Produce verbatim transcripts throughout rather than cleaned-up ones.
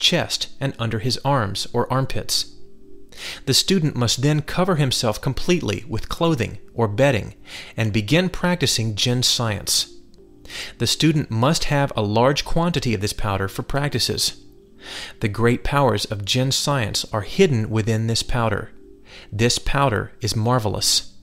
chest, and under his arms or armpits. The student must then cover himself completely with clothing or bedding and begin practicing Jinn science. The student must have a large quantity of this powder for practices. The great powers of Jinn science are hidden within this powder. This powder is marvelous.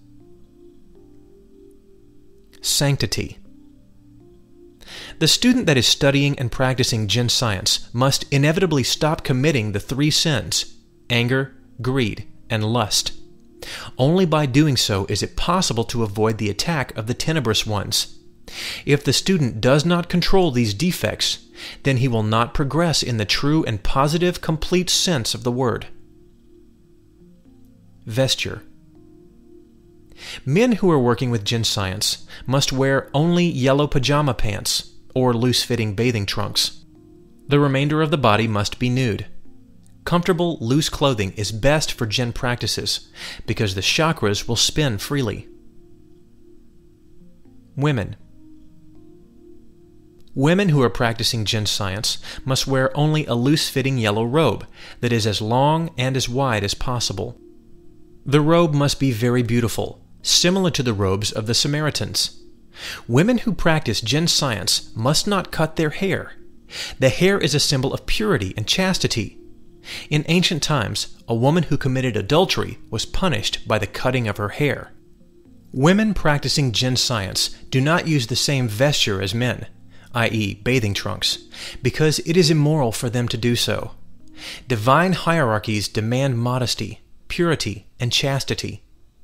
Sanctity. The student that is studying and practicing Jinn science must inevitably stop committing the three sins: anger, greed, and lust. Only by doing so is it possible to avoid the attack of the tenebrous ones. If the student does not control these defects, then he will not progress in the true and positive, complete sense of the word. Vesture. Men who are working with Jinn science must wear only yellow pajama pants or loose-fitting bathing trunks. The remainder of the body must be nude. Comfortable, loose clothing is best for Jinn practices because the chakras will spin freely. Women. Women who are practicing Jinn science must wear only a loose-fitting yellow robe that is as long and as wide as possible. The robe must be very beautiful, similar to the robes of the Samaritans. Women who practice Jinn science must not cut their hair. The hair is a symbol of purity and chastity. In ancient times, a woman who committed adultery was punished by the cutting of her hair. Women practicing Jinn science do not use the same vesture as men, that is bathing trunks, because it is immoral for them to do so. Divine hierarchies demand modesty, purity, and chastity.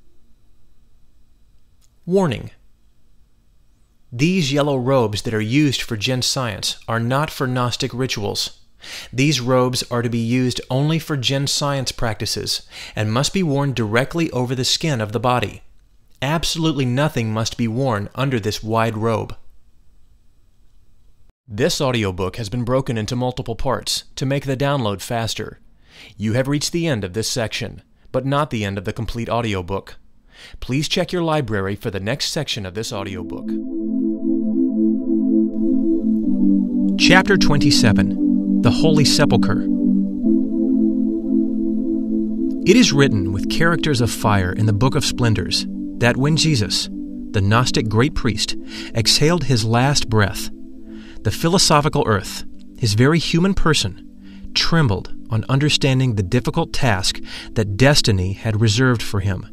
Warning. These yellow robes that are used for Jinn science are not for Gnostic rituals. These robes are to be used only for Jinn science practices and must be worn directly over the skin of the body. Absolutely nothing must be worn under this wide robe. This audiobook has been broken into multiple parts to make the download faster. You have reached the end of this section, but not the end of the complete audiobook. Please check your library for the next section of this audiobook. Chapter twenty-seven. The Holy Sepulchre. It is written with characters of fire in the Book of Splendors that when Jesus, the Gnostic great priest, exhaled his last breath, the philosophical earth, his very human person, trembled on understanding the difficult task that destiny had reserved for him.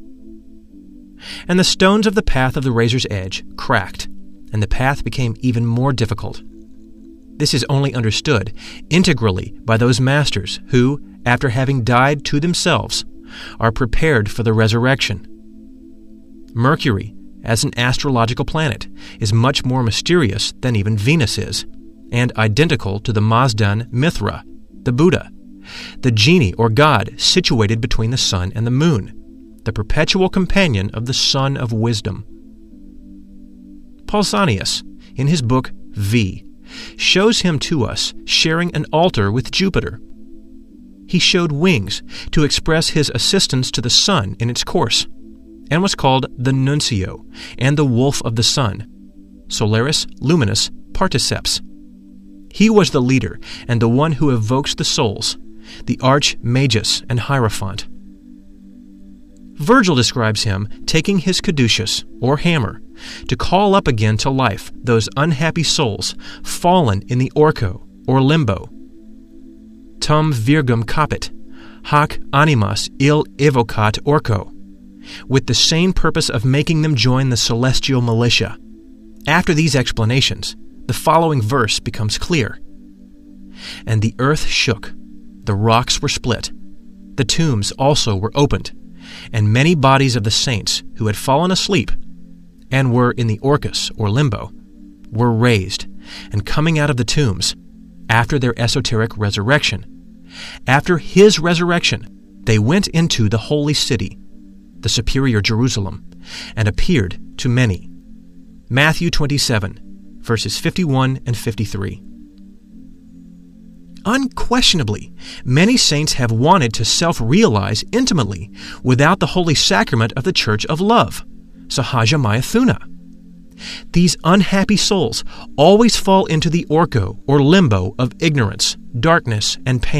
And the stones of the path of the razor's edge cracked, and the path became even more difficult. This is only understood integrally by those masters who, after having died to themselves, are prepared for the resurrection. Mercury, as an astrological planet, is much more mysterious than even Venus is, and identical to the Mazdan Mithra, the Buddha, the genie or god situated between the sun and the moon, the perpetual companion of the Son of Wisdom. Pausanias, in his book V, shows him to us sharing an altar with Jupiter. He showed wings to express his assistance to the sun in its course, and was called the Nuncio and the Wolf of the Sun, Solaris Luminus Particeps. He was the leader and the one who evokes the souls, the Arch-Magus and Hierophant. Virgil describes him taking his caduceus, or hammer, to call up again to life those unhappy souls fallen in the orco, or limbo. Tum virgum capit, hac animas il evocat orco, with the sane purpose of making them join the celestial militia. After these explanations, the following verse becomes clear. And the earth shook, the rocks were split, the tombs also were opened, and many bodies of the saints who had fallen asleep and were in the orcus or limbo were raised, and coming out of the tombs, after their esoteric resurrection, after his resurrection, they went into the holy city, the superior Jerusalem, and appeared to many. Matthew twenty-seven, verses fifty-one and fifty-three. Unquestionably, many saints have wanted to self-realize intimately without the holy sacrament of the Church of Love, Sahaja Mayathuna. These unhappy souls always fall into the orko or limbo of ignorance, darkness, and pain.